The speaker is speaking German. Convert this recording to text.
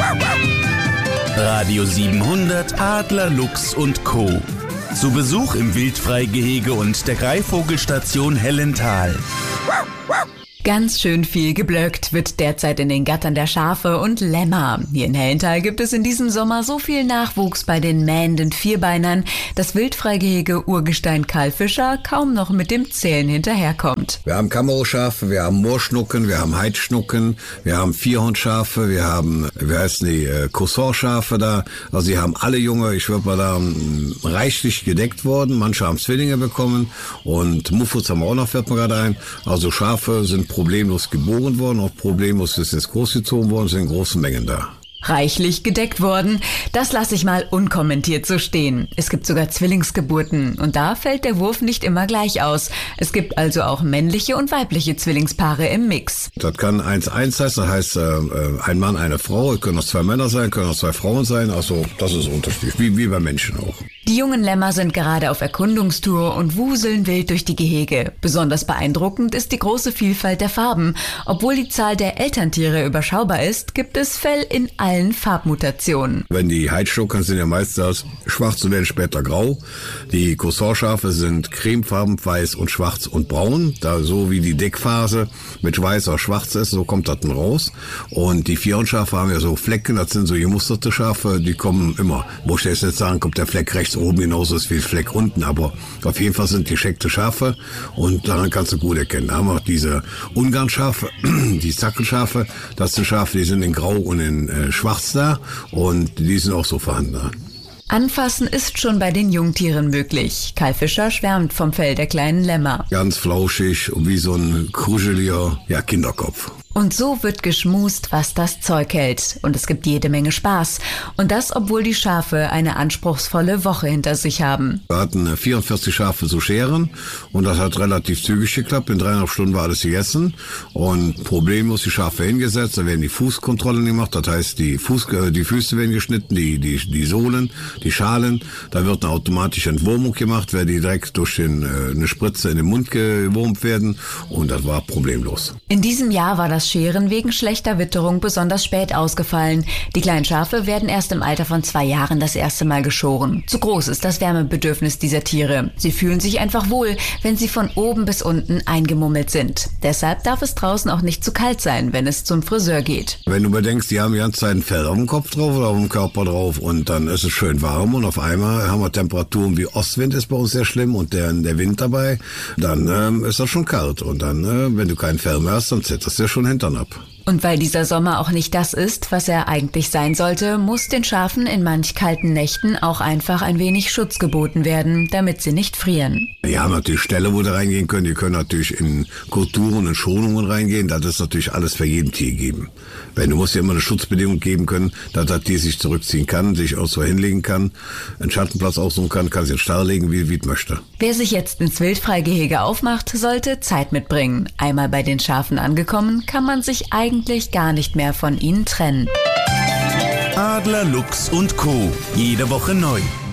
Radio 700 Adler, Luchs und Co. Zu Besuch im Wildfreigehege und der Greifvogelstation Hellental. Ganz schön viel geblöckt wird derzeit in den Gattern der Schafe und Lämmer. Hier in Hellental gibt es in diesem Sommer so viel Nachwuchs bei den mähenden Vierbeinern, dass Wildfreigehege Urgestein Karl Fischer kaum noch mit dem Zählen hinterherkommt. Wir haben Kameroschafe, wir haben Moorschnucken, wir haben Heidschnucken, wir haben Vierhornschafe, wir haben, Coussinschafe da. Also die haben alle Junge, ich würde mal da reichlich gedeckt worden. Manche haben Zwillinge bekommen und Muffus haben wir auch noch, fällt mir gerade ein. Also Schafe sind problemlos geboren worden, auch problemlos ist jetzt großgezogen worden, sind in großen Mengen da. Reichlich gedeckt worden, das lasse ich mal unkommentiert so stehen. Es gibt sogar Zwillingsgeburten und da fällt der Wurf nicht immer gleich aus. Es gibt also auch männliche und weibliche Zwillingspaare im Mix. Das kann 1-1 heißen, das heißt ein Mann, eine Frau, es können auch 2 Männer sein, können auch 2 Frauen sein, also das ist unterschiedlich, wie bei Menschen auch. Die jungen Lämmer sind gerade auf Erkundungstour und wuseln wild durch die Gehege. Besonders beeindruckend ist die große Vielfalt der Farben. Obwohl die Zahl der Elterntiere überschaubar ist, gibt es Fell in allen Farbmutationen. Wenn die Heidschnucken sind ja meistens schwarz und werden später grau. Die Coussinschafe sind cremefarben, weiß und schwarz und braun. Da so wie die Deckphase mit weiß oder schwarz ist, so kommt das dann raus. Und die Vierhornschafe haben ja so Flecken, das sind so gemusterte Schafe, die kommen immer. Wo ich jetzt sagen, kommt der Fleck rechts oben genauso ist wie der Fleck unten, aber auf jeden Fall sind gescheckte Schafe und daran kannst du gut erkennen. Da haben wir auch diese Ungarnschafe, die Zackelschafe, das sind Schafe, die sind in Grau und in Schwarz da und die sind auch so vorhanden. Anfassen ist schon bei den Jungtieren möglich. Karl Fischer schwärmt vom Fell der kleinen Lämmer. Ganz flauschig und wie so ein kuscheliger Kinderkopf. Und so wird geschmust, was das Zeug hält. Und es gibt jede Menge Spaß. Und das, obwohl die Schafe eine anspruchsvolle Woche hinter sich haben. Wir hatten 44 Schafe zu scheren und das hat relativ zügig geklappt. In 3,5 Stunden war alles gegessen und problemlos die Schafe hingesetzt. Da werden die Fußkontrollen gemacht, das heißt die Füße werden geschnitten, die Sohlen, die Schalen. Da wird eine automatische Entwurmung gemacht, weil die direkt durch eine Spritze in den Mund gewurmt werden und das war problemlos. In diesem Jahr war das Scheren wegen schlechter Witterung besonders spät ausgefallen. Die kleinen Schafe werden erst im Alter von 2 Jahren das erste Mal geschoren. Zu groß ist das Wärmebedürfnis dieser Tiere. Sie fühlen sich einfach wohl, wenn sie von oben bis unten eingemummelt sind. Deshalb darf es draußen auch nicht zu kalt sein, wenn es zum Friseur geht. Wenn du bedenkst, die haben die ganze Zeit ein Fell auf dem Kopf drauf oder auf dem Körper drauf und dann ist es schön warm und auf einmal haben wir Temperaturen wie Ostwind ist bei uns sehr schlimm und der Wind dabei, dann ist das schon kalt und dann, wenn du kein Fell mehr hast, dann zitterst du schon Hintern ab. Und weil dieser Sommer auch nicht das ist, was er eigentlich sein sollte, muss den Schafen in manch kalten Nächten auch einfach ein wenig Schutz geboten werden, damit sie nicht frieren. Die haben natürlich Ställe, wo die reingehen können. Die können natürlich in Kulturen, in Schonungen reingehen. Das ist natürlich alles für jeden Tier geben. Du musst ja immer eine Schutzbedingung geben können, dass das Tier sich zurückziehen kann, sich auch so hinlegen kann, einen Schattenplatz aussuchen kann sich in den Stall legen, wie es möchte. Wer sich jetzt ins Wildfreigehege aufmacht, sollte Zeit mitbringen. Einmal bei den Schafen angekommen, kann man sich eigentlich gar nicht mehr von ihnen trennen. Adler, Luchs und Co. Jede Woche neu.